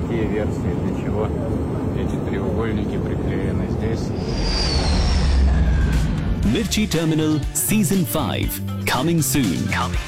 какие версии, для чего эти треугольники приклеены здесь. Mirchi Terminal Season 5 coming soon.